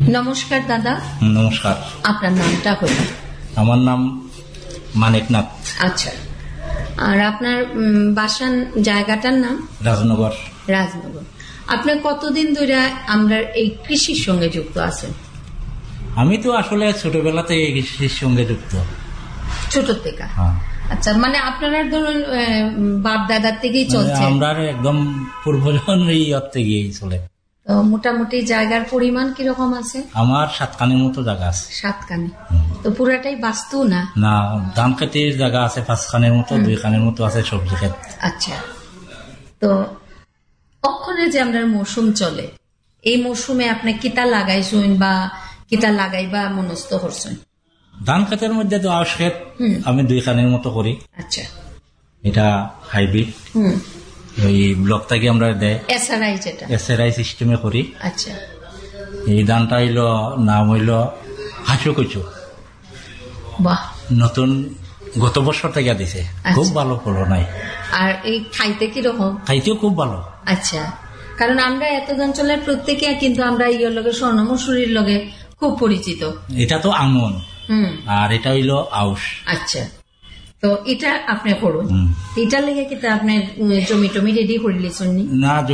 নমস্কার দাদা। নমস্কার। আপনার নামটা হল? আমার নাম মানিকনাথ। আচ্ছা, আর আপনার বাসার জায়গাটার নাম? রাজনগর। রাজনগর। আপনার কতদিন ধরে আমরা এই কৃষির সঙ্গে যুক্ত আছেন? আমি তো আসলে ছোটবেলাতে এই কৃষির সঙ্গে যুক্ত। ছোট থেকে? হ্যাঁ। আচ্ছা, মানে আপনারা ধরুন বাপ দাদার থেকেই চলছে? আমরা একদম পূর্বজন থেকেই চলে। তো মোটামুটি জায়গার পরিমাণ কিরকম আছে? আমার 7 কানির মতো জায়গা আছে। 7 কানি? তো পুরাটাই বাস্তু না? না, ধান খেতের জায়গা আছে 5 কানির মতো, 2 কানির মতো আছে সবজি ক্ষেত। আচ্ছা, তো অক্ষণে যে আমরা মৌসুম চলে, এই মৌসুমে আপনি কিতা লাগাইছেন বা কিতা লাগাইবা মনস্থ করছেন? ধান খেতের মধ্যে তো আউশ ক্ষেত আমি 2 কানির মতো করি। আচ্ছা, এটা হাইব্রিড। ওই ব্লক থেকে আমরা দেয় এসআরআই, যেটা এসআরআই সিস্টেমে করি। আচ্ছা, এই ধানটা হইল নাম হইল হাসু কচু। বাহ, নতুন গত বছর থেকে দিছে, খুব ভালো ফলন নাই। আর এই খাইতে কিরকম? খাইতেও খুব ভালো। আচ্ছা, কারণ আমরা এত অঞ্চলের প্রত্যেকে কিন্তু আমরা ইয়ের লগে স্বর্ণ মসুরির লগে খুব পরিচিত। এটা তো আমন, আর এটা হইল আউশ। আচ্ছা, তো এটা আপনি করুন। এটা লেগে কিন্তু আপনার জমি টমি রেডি করে লিখুন? না,